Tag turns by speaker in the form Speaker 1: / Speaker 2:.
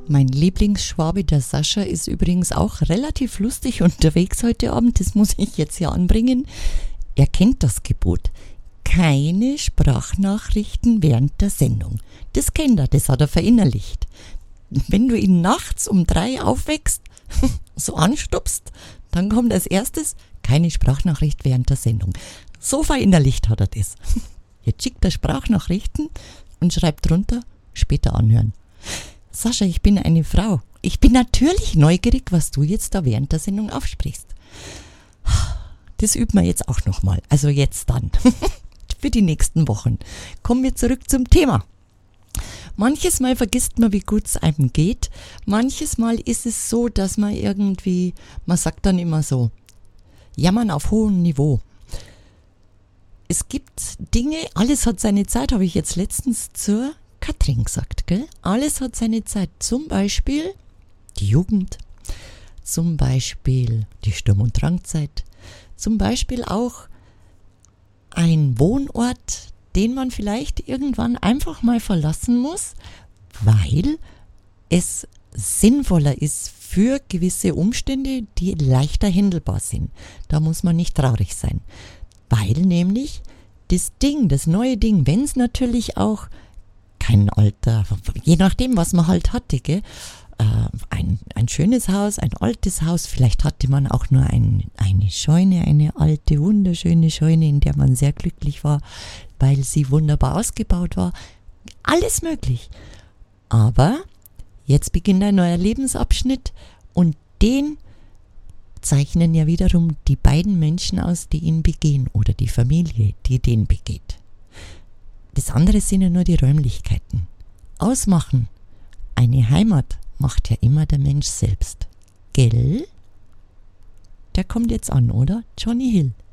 Speaker 1: Mein Lieblingsschwabe, der Sascha, ist übrigens auch relativ lustig unterwegs heute Abend. Das muss ich jetzt ja anbringen. Er kennt das Gebot. Keine Sprachnachrichten während der Sendung. Das kennt er, das hat er verinnerlicht. Wenn du ihn nachts um 3 aufwächst, so anstupst, dann kommt als erstes keine Sprachnachricht während der Sendung. So verinnerlicht hat er das. Jetzt schickt er Sprachnachrichten und schreibt drunter, später anhören. Sascha, ich bin eine Frau. Ich bin natürlich neugierig, was du jetzt da während der Sendung aufsprichst. Das üben wir jetzt auch nochmal. Also jetzt dann. Für die nächsten Wochen. Kommen wir zurück zum Thema. Manches Mal vergisst man, wie gut es einem geht. Manches Mal ist es so, dass man irgendwie, man sagt dann immer so, jammern auf hohem Niveau. Es gibt Dinge, alles hat seine Zeit, habe ich jetzt letztens zur Katrin gesagt, gell? Alles hat seine Zeit. Zum Beispiel die Jugend, zum Beispiel die Sturm- und Drangzeit, zum Beispiel auch ein Wohnort, den man vielleicht irgendwann einfach mal verlassen muss, weil es sinnvoller ist für gewisse Umstände, die leichter händelbar sind. Da muss man nicht traurig sein. Weil nämlich das neue Ding, wenn es natürlich auch kein Alter, je nachdem, was man halt hatte, gell? Ein schönes Haus, ein altes Haus, vielleicht hatte man auch nur eine Scheune, eine alte, wunderschöne Scheune, in der man sehr glücklich war, weil sie wunderbar ausgebaut war. Alles möglich. Aber jetzt beginnt ein neuer Lebensabschnitt und den zeichnen ja wiederum die beiden Menschen aus, die ihn begehen oder die Familie, die den begeht. Das andere sind ja nur die Räumlichkeiten. Ausmachen. Eine Heimat macht ja immer der Mensch selbst. Gell? Der kommt jetzt an, oder? Johnny Hill.